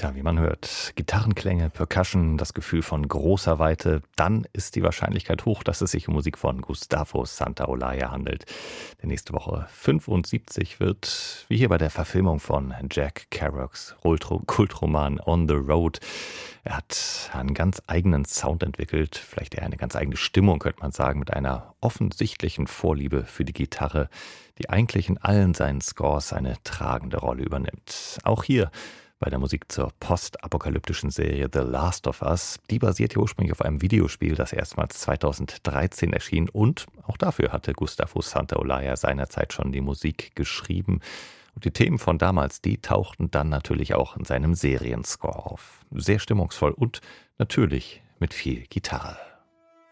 Ja, wie man hört, Gitarrenklänge, Percussion, das Gefühl von großer Weite, dann ist die Wahrscheinlichkeit hoch, dass es sich um Musik von Gustavo Santaolalla handelt. Der nächste Woche 75 wird, wie hier bei der Verfilmung von Jack Kerouacs Kultroman On the Road. Er hat einen ganz eigenen Sound entwickelt, vielleicht eher eine ganz eigene Stimmung, könnte man sagen, mit einer offensichtlichen Vorliebe für die Gitarre, die eigentlich in allen seinen Scores eine tragende Rolle übernimmt. Auch hier bei der Musik zur postapokalyptischen Serie The Last of Us. Die basiert ja ursprünglich auf einem Videospiel, das erstmals 2013 erschien, und auch dafür hatte Gustavo Santaolalla seinerzeit schon die Musik geschrieben. Und die Themen von damals, die tauchten dann natürlich auch in seinem Serienscore auf. Sehr stimmungsvoll und natürlich mit viel Gitarre.